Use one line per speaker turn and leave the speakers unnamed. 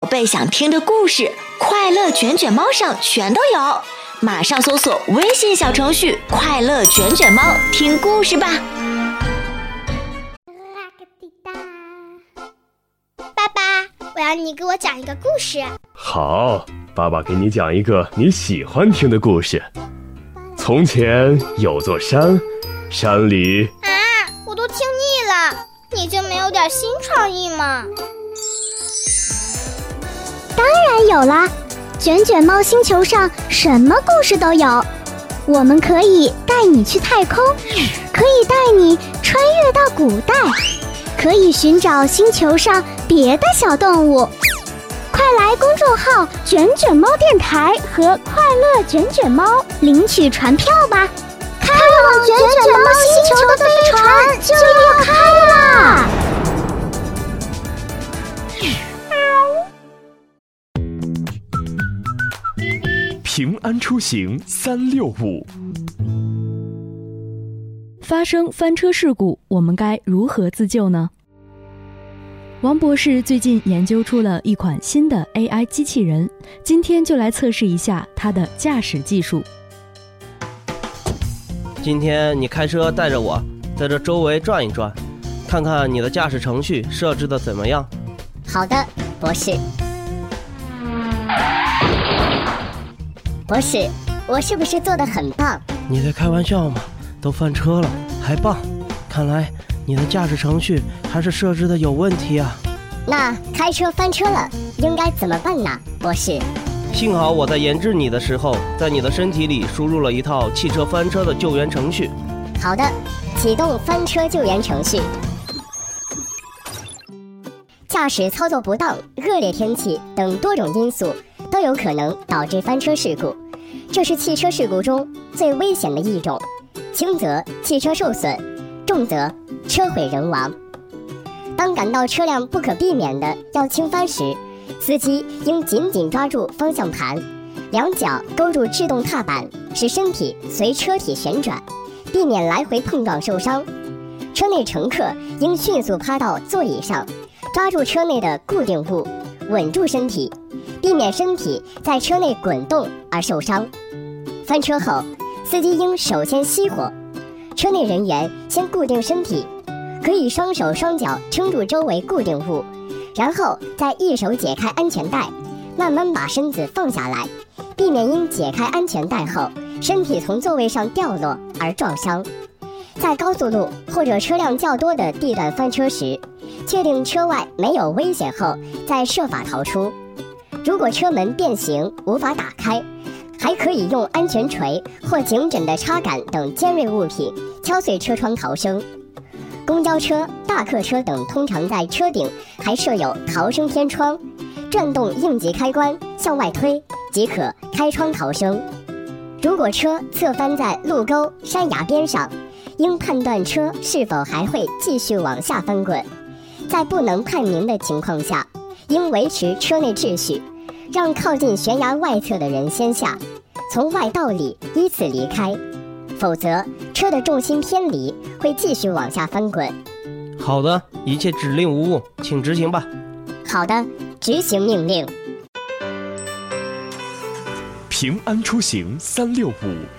贝想听的故事，快乐卷卷猫上全都有。马上搜索微信小程序快乐卷卷猫听故事吧。
爸爸，我要你给我讲一个故事。
好，爸爸给你讲一个你喜欢听的故事。从前有座山，山里……
我都听腻了，你就没有点新创意吗？
当然有啦，卷卷猫星球上什么故事都有。我们可以带你去太空，可以带你穿越到古代，可以寻找星球上别的小动物。快来公众号卷卷猫电台和快乐卷卷猫领取船票吧，开往卷卷猫星球的飞船就要开啦！
平安出行365。
发生翻车事故，我们该如何自救呢？王博士最近研究出了一款新的 AI 机器人，今天就来测试一下它的驾驶技术。
今天你开车带着我在这周围转一转，看看你的驾驶程序设置的怎么样。
好的，博士。博士，我是不是做得很棒？
你在开玩笑吗？都翻车了还棒，看来你的驾驶程序还是设置的有问题啊。
那开车翻车了应该怎么办呢，博士？
幸好我在研制你的时候，在你的身体里输入了一套汽车翻车的救援程序。
好的，启动翻车救援程序。驾驶操作不当、恶劣天气等多种因素都有可能导致翻车事故，这是汽车事故中最危险的一种，轻则汽车受损，重则车毁人亡。当感到车辆不可避免的要倾翻时，司机应紧紧抓住方向盘，两脚勾住制动踏板，使身体随车体旋转，避免来回碰撞受伤。车内乘客应迅速趴到座椅上，抓住车内的固定物，稳住身体，避免身体在车内滚动而受伤。翻车后，司机应首先熄火，车内人员先固定身体，可以双手双脚撑住周围固定物，然后再一手解开安全带，慢慢把身子放下来，避免因解开安全带后身体从座位上掉落而撞伤。在高速路或者车辆较多的地段翻车时，确定车外没有危险后再设法逃出。如果车门变形无法打开，还可以用安全锤或颈枕的插杆等尖锐物品敲碎车窗逃生。公交车、大客车等通常在车顶还设有逃生天窗，转动应急开关向外推即可开窗逃生。如果车侧翻在路沟、山崖边上，应判断车是否还会继续往下翻滚，在不能判明的情况下，应维持车内秩序，让靠近悬崖外侧的人先下，从外到里依次离开，否则车的重心偏离会继续往下翻滚。
好的，一切指令无误，请执行吧。
好的，执行命令。
平安出行365